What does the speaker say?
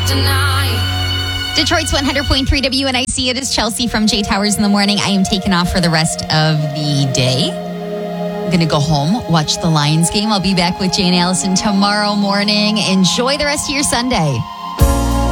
Detroit's 100.3 WNIC. It is Chelsea from J Towers in the morning. I am taking off for the rest of the day. I'm going to go home, watch the Lions game. I'll be back with Jane Allison tomorrow morning. Enjoy the rest of your Sunday.